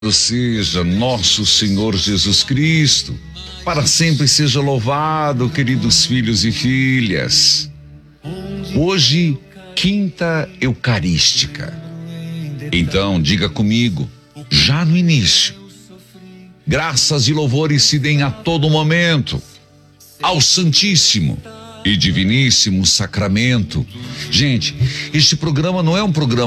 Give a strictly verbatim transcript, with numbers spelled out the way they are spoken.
Seja nosso Senhor Jesus Cristo, para sempre seja louvado, queridos filhos e filhas. Hoje, quinta eucarística. Então, diga comigo, já no início: graças e louvores se deem a todo momento ao Santíssimo e Diviníssimo Sacramento. Gente, este programa não é um programa